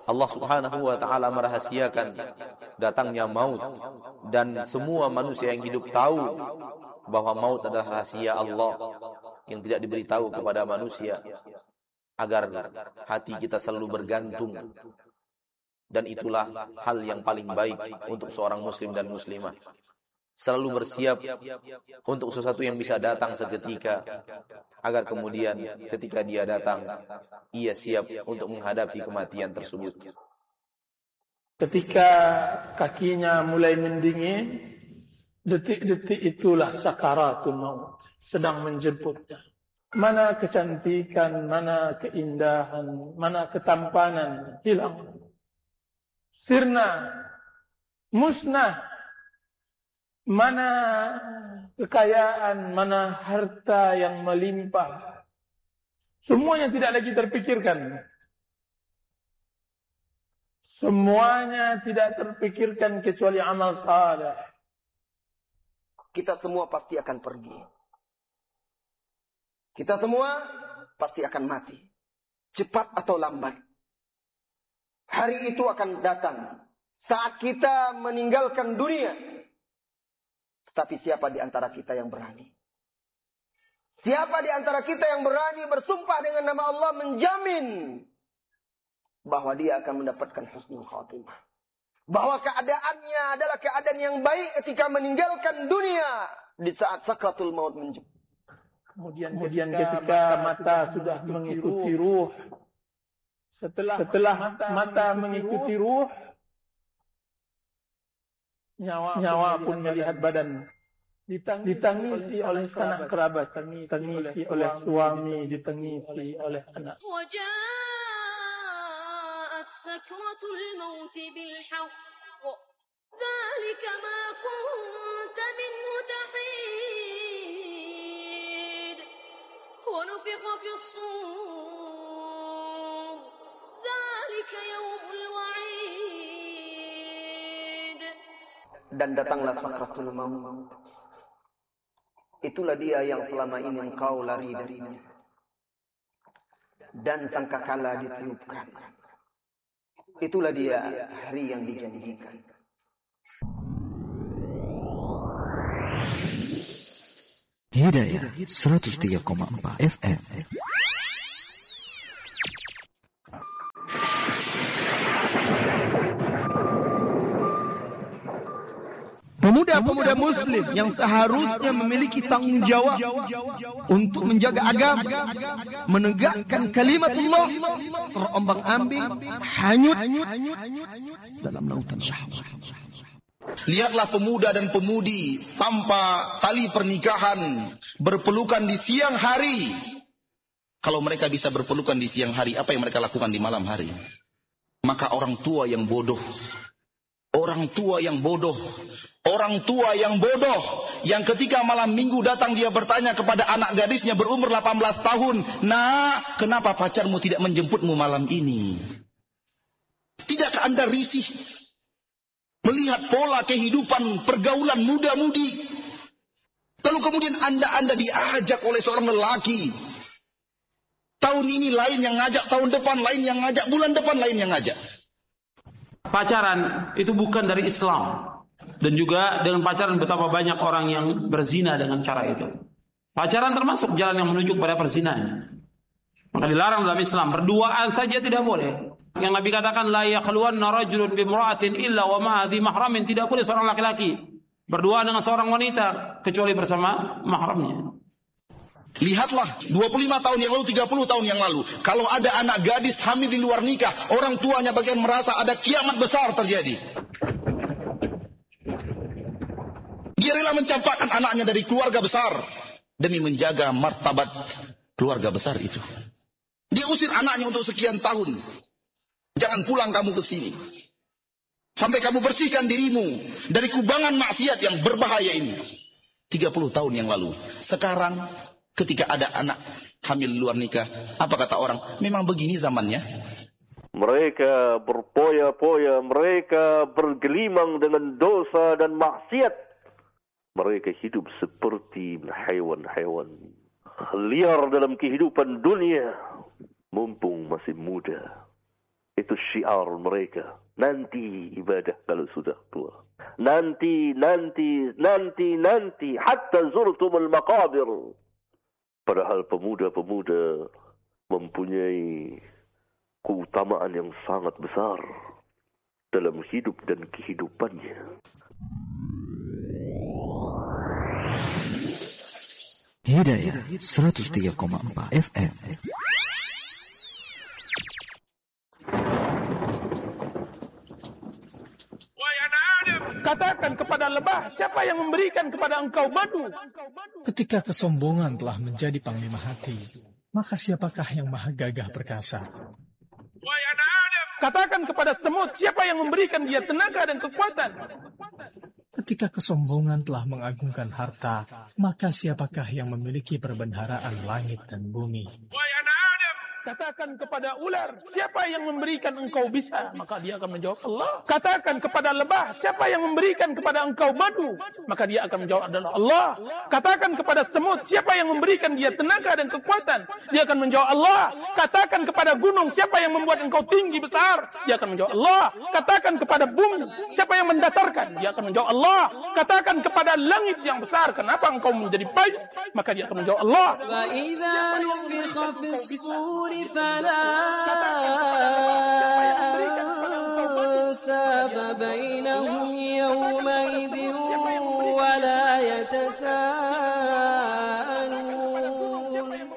Allah Subhanahu wa taala merahasiakan datangnya maut, dan semua manusia yang hidup tahu bahwa maut adalah rahasia Allah yang tidak diberitahu kepada manusia, agar hati kita selalu bergantung. Dan itulah hal yang paling baik untuk seorang muslim dan muslimah. Selalu bersiap untuk sesuatu yang bisa datang seketika, agar kemudian ketika dia datang, ia siap untuk menghadapi kematian tersebut. Ketika kakinya mulai mendingin, detik-detik itulah sakaratul maut, sedang menjemputnya. Mana kecantikan, mana keindahan, mana ketampanan, hilang. Sirna, musnah, mana kekayaan, mana harta yang melimpah. Semuanya tidak lagi terpikirkan. Semuanya tidak terpikirkan kecuali amal saleh. Kita semua pasti akan pergi. Kita semua pasti akan mati. Cepat atau lambat. Hari itu akan datang saat kita meninggalkan dunia. Tetapi siapa di antara kita yang berani? Siapa di antara kita yang berani bersumpah dengan nama Allah menjamin bahwa dia akan mendapatkan husnul khatimah? Bahwa keadaannya adalah keadaan yang baik ketika meninggalkan dunia di saat sakratul maut menjemput. Kemudian ketika mata sudah mengikuti ruh, setelah mata mengikuti ruh, nyawa pun melihat badan. Ditangisi oleh sanak kerabat, ditangisi oleh suami, ditangisi oleh anak. وجاءت سكرة الموت بالحق ذلك ما كنت منه تحيد ونفخ في الصور ذلك يوم الوعيد. Dan datanglah sakratul maut. Itulah dia yang selama ini engkau lari darinya. Dan sangkakala ditiupkan. Itulah dia hari yang dijanjikan. Hidayah 103,4 FM. Pemuda-pemuda muslim yang seharusnya memiliki tanggung jawab untuk menjaga agama, menegakkan kalimatullah, terombang-ambing, hanyut dalam lautan syahwat. Lihatlah pemuda dan pemudi tanpa tali pernikahan berpelukan di siang hari. Kalau mereka bisa berpelukan di siang hari, apa yang mereka lakukan di malam hari? Maka orang tua yang bodoh, orang tua yang bodoh, orang tua yang bodoh, yang ketika malam minggu datang dia bertanya kepada anak gadisnya berumur 18 tahun, "Nak, kenapa pacarmu tidak menjemputmu malam ini?" Tidakkah Anda risih melihat pola kehidupan pergaulan muda-mudi? Lalu kemudian Anda diajak oleh seorang lelaki. Tahun ini lain yang ngajak, tahun depan lain yang ngajak, bulan depan lain yang ngajak. Pacaran itu bukan dari Islam. Dan juga dengan pacaran betapa banyak orang yang berzina dengan cara itu. Pacaran termasuk jalan yang menuju kepada perzinahan. Maka dilarang dalam Islam. Berduaan saja tidak boleh. Yang Nabi katakan la yakhluwanna rajulun bimra'atin illa wa ma'a dhi mahramin. Tidak boleh seorang laki-laki berduaan dengan seorang wanita kecuali bersama mahramnya. Lihatlah 25 tahun yang lalu, 30 tahun yang lalu, kalau ada anak gadis hamil di luar nikah, orang tuanya bagian merasa ada kiamat besar terjadi. Dia rela mencampakkan anaknya dari keluarga besar demi menjaga martabat keluarga besar itu. Dia usir anaknya untuk sekian tahun. Jangan pulang kamu ke sini sampai kamu bersihkan dirimu dari kubangan maksiat yang berbahaya ini. 30 tahun yang lalu. Sekarang ketika ada anak hamil luar nikah, apa kata orang? Memang begini zamannya. Mereka berpoya-poya, mereka bergelimang dengan dosa dan maksiat. Mereka hidup seperti hewan-hewan liar dalam kehidupan dunia, mumpung masih muda. Itu syiar mereka. Nanti ibadah kalau sudah tua. Nanti. Hatta zurtumul maqabir. Padahal pemuda-pemuda mempunyai keutamaan yang sangat besar dalam hidup dan kehidupannya. Hidayah 103,4 FM. Katakan kepada lebah, siapa yang memberikan kepada engkau madu? Ketika kesombongan telah menjadi panglima hati, maka siapakah yang maha gagah perkasa? Katakan kepada semut, siapa yang memberikan dia tenaga dan kekuatan? Ketika kesombongan telah mengagungkan harta, maka siapakah yang memiliki perbendaharaan langit dan bumi? Katakan kepada ular, siapa yang memberikan engkau bisa? Maka dia akan menjawab Allah. Katakan kepada lebah, siapa yang memberikan kepada engkau madu? Maka dia akan menjawab adalah Allah. Katakan kepada semut, siapa yang memberikan dia tenaga dan kekuatan? Dia akan menjawab Allah. Katakan kepada gunung, siapa yang membuat engkau tinggi besar? Dia akan menjawab Allah. Katakan kepada bumi, siapa yang mendatarkan? Dia akan menjawab Allah. Katakan kepada langit yang besar, kenapa engkau menjadi payung? Maka dia akan menjawab Allah. فلا أنساب بينهم